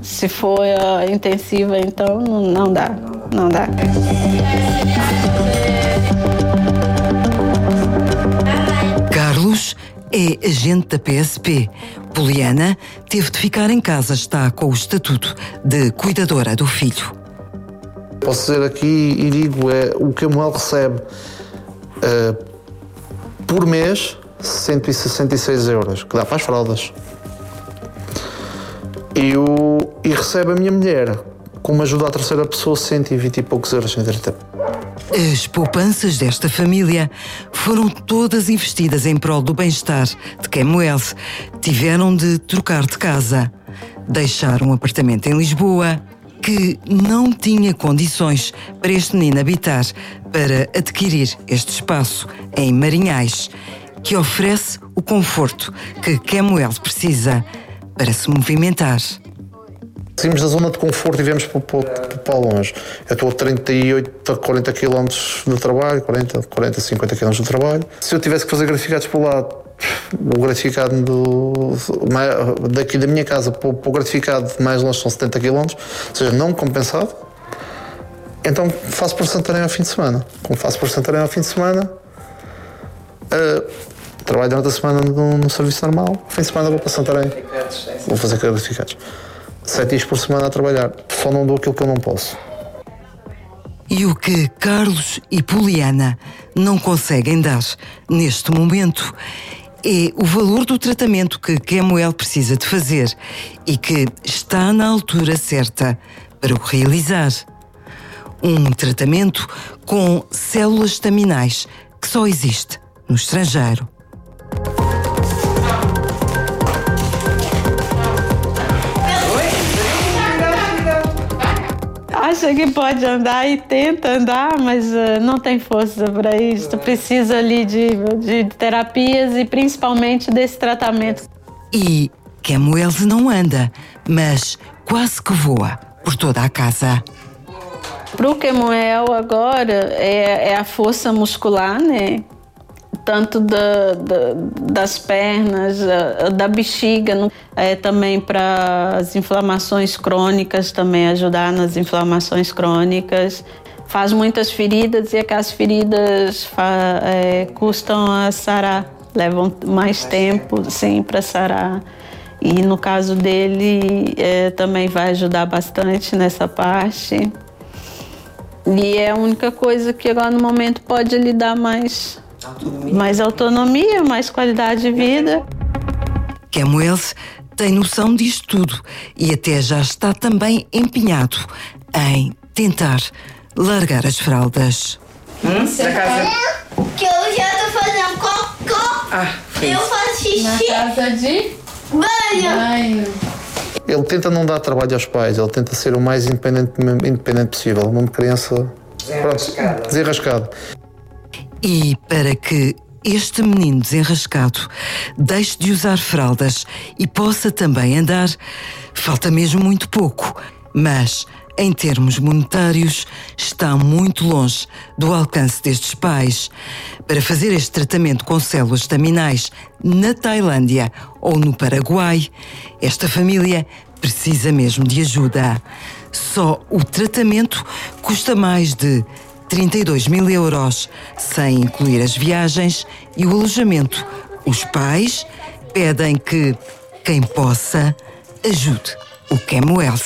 Se for intensiva, então não dá. Carlos é agente da PSP. Poliana teve de ficar em casa, está com o estatuto de cuidadora do filho. Posso dizer aqui e digo, o Kemuel recebe por mês 166 euros, que dá para as fraldas. E recebe a minha mulher, como ajuda à terceira pessoa, 120 e poucos euros, 130. As poupanças desta família foram todas investidas em prol do bem-estar de Kemuel. Tiveram de trocar de casa, deixar um apartamento em Lisboa, que não tinha condições para este menino habitar, para adquirir este espaço em Marinhais, que oferece o conforto que Kemuel precisa para se movimentar. Saímos da zona de conforto e viemos para longe. Eu estou a 38 a 40 km do trabalho, 40, 50 km do trabalho. Se eu tivesse que fazer gratificados por lá, o gratificado daqui da minha casa para o gratificado mais longe são 70 km, ou seja, não compensado. Então faço por Santarém ao fim de semana. Como faço por Santarém ao fim de semana, trabalho durante a semana no serviço normal, ao fim de semana vou para Santarém. Vou fazer gratificados. 7 dias por semana a trabalhar. Só não dou aquilo que eu não posso. E o que Carlos e Poliana não conseguem dar neste momento é o valor do tratamento que Kemuel precisa de fazer e que está na altura certa para o realizar. Um tratamento com células estaminais que só existe no estrangeiro. Acha que pode andar e tenta andar, mas não tem força para isso. Precisa ali de terapias e principalmente desse tratamento. E Kemuel não anda, mas quase que voa por toda a casa. Para o Kemuel agora é a força muscular, né? Tanto das pernas, da bexiga, também para as inflamações crônicas, também ajudar nas inflamações crônicas. Faz muitas feridas e aquelas feridas custam a sarar, levam mais tempo, sim, para sarar. E no caso dele também vai ajudar bastante nessa parte. E é a única coisa que agora no momento pode lhe dar mais autonomia, mais qualidade de vida. Kemuel tem noção disto tudo e até já está também empenhado em tentar largar as fraldas. Que eu já estou fazendo cocô. Eu faço xixi. Na casa de banho. Ele tenta não dar trabalho aos pais, ele tenta ser o mais independente possível. Uma criança desenrascada. E para que este menino desenrascado deixe de usar fraldas e possa também andar, falta mesmo muito pouco. Mas, em termos monetários, está muito longe do alcance destes pais. Para fazer este tratamento com células estaminais na Tailândia ou no Paraguai, esta família precisa mesmo de ajuda. Só o tratamento custa mais de 32 mil euros, sem incluir as viagens e o alojamento. Os pais pedem que quem possa ajude o Kemuel.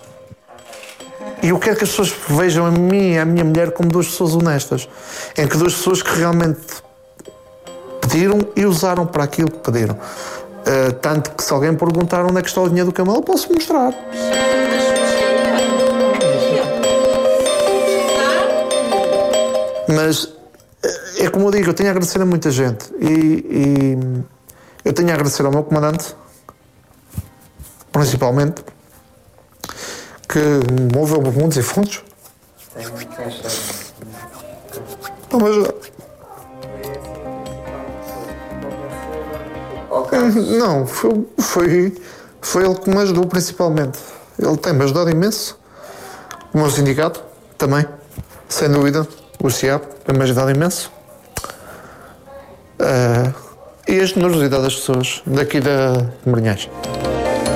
E eu quero que as pessoas vejam a mim e a minha mulher como duas pessoas honestas, em que duas pessoas que realmente pediram e usaram para aquilo que pediram. Tanto que se alguém perguntar onde é que está o dinheiro do Kemuel, eu posso mostrar. Mas é como eu digo, eu tenho a agradecer a muita gente e eu tenho a agradecer ao meu comandante, principalmente, que me moveu mundos e fundos. Não, foi ele que me ajudou principalmente. Ele tem-me ajudado imenso. O meu sindicato também, sem dúvida. O CIAP tem-me ajudado imenso. E a generosidade das pessoas daqui de Marinhais.